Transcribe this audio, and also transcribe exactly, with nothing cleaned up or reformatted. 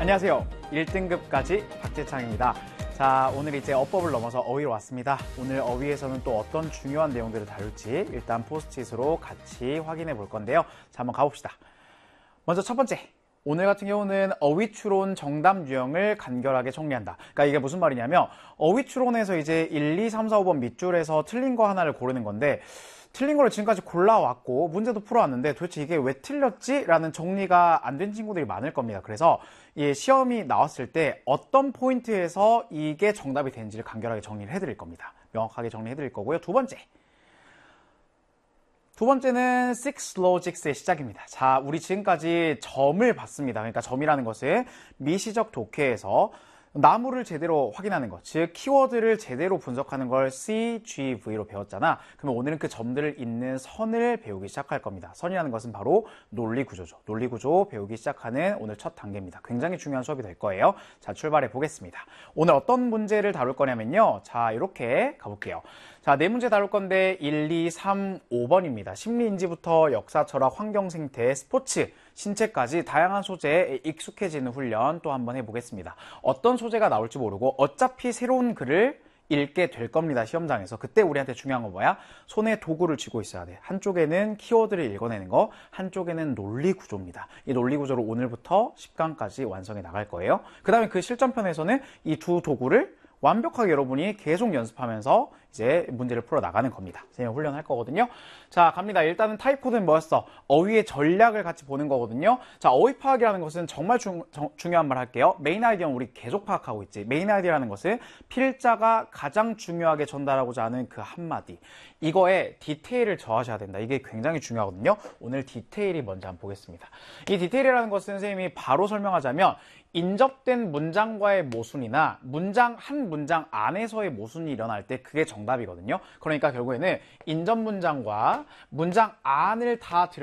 안녕하세요. 일 등급까지 박재창입니다. 자, 오늘 이제 어법을 넘어서 어휘로 왔습니다. 오늘 어휘에서는 또 어떤 중요한 내용들을 다룰지 일단 포스트잇으로 같이 확인해 볼 건데요. 자, 한번 가봅시다. 먼저 첫 번째. 오늘 같은 경우는 어휘 추론 정답 유형을 간결하게 정리한다. 그러니까 이게 무슨 말이냐면 어휘 추론에서 이제 일, 이, 삼, 사, 오 번 밑줄에서 틀린 거 하나를 고르는 건데 틀린 거를 지금까지 골라왔고 문제도 풀어왔는데 도대체 이게 왜 틀렸지? 라는 정리가 안 된 친구들이 많을 겁니다. 그래서 이 시험이 나왔을 때 어떤 포인트에서 이게 정답이 되는지를 간결하게 정리를 해드릴 겁니다. 명확하게 정리해드릴 거고요. 두 번째. 두 번째는 Six Logics의 시작입니다. 자, 우리 지금까지 점을 봤습니다. 그러니까 점이라는 것은 미시적 독해에서 나무를 제대로 확인하는 것, 즉 키워드를 제대로 분석하는 걸 씨 지 브이로 배웠잖아. 그러면 오늘은 그 점들을 잇는 선을 배우기 시작할 겁니다. 선이라는 것은 바로 논리구조죠. 논리구조 배우기 시작하는 오늘 첫 단계입니다. 굉장히 중요한 수업이 될 거예요. 자, 출발해 보겠습니다. 오늘 어떤 문제를 다룰 거냐면요. 자, 이렇게 가볼게요. 자, 네 문제 다룰 건데 일, 이, 삼, 오 번입니다. 심리인지부터 역사, 철학, 환경, 생태, 스포츠, 신체까지 다양한 소재에 익숙해지는 훈련 또 한번 해보겠습니다. 어떤 소재가 나올지 모르고 어차피 새로운 글을 읽게 될 겁니다. 시험장에서. 그때 우리한테 중요한 건 뭐야? 손에 도구를 쥐고 있어야 돼. 한쪽에는 키워드를 읽어내는 거, 한쪽에는 논리 구조입니다. 이 논리 구조를 오늘부터 십 강까지 완성해 나갈 거예요. 그 다음에 그 실전편에서는 이 두 도구를 완벽하게 여러분이 계속 연습하면서 이제 문제를 풀어 나가는 겁니다. 선생님 훈련할 거거든요. 자, 갑니다. 일단은 타입 코드는 뭐였어? 어휘의 전략을 같이 보는 거거든요. 자, 어휘 파악이라는 것은 정말 중, 정, 중요한 말 할게요. 메인 아이디어는 우리 계속 파악하고 있지. 메인 아이디어라는 것은 필자가 가장 중요하게 전달하고자 하는 그 한마디. 이거에 디테일을 더하셔야 된다. 이게 굉장히 중요하거든요. 오늘 디테일이 먼저 한번 보겠습니다. 이 디테일이라는 것은 선생님이 바로 설명하자면 인접된 문장과의 모순이나 문장 한 문장 안에서의 모순이 일어날 때 그게 정답이거든요. 그러니까 결국에는 인접 문장과 문장 안을 다